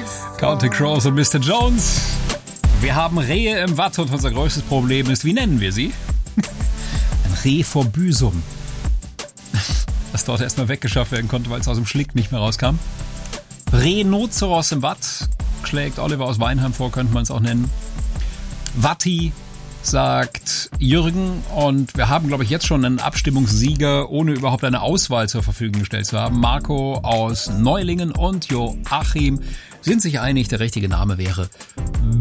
Counting Crows und Mr. Jones. Wir haben Rehe im Watt und unser größtes Problem ist, wie nennen wir sie? Ein Reh vor Büsum. Das dort erstmal weggeschafft werden konnte, weil es aus dem Schlick nicht mehr rauskam. Rhinoceros im Watt schlägt Oliver aus Weinheim vor, könnte man es auch nennen. Watti sagt Jürgen, und wir haben, glaube ich, jetzt schon einen Abstimmungssieger, ohne überhaupt eine Auswahl zur Verfügung gestellt zu haben. Marco aus Neulingen und Joachim sind sich einig, der richtige Name wäre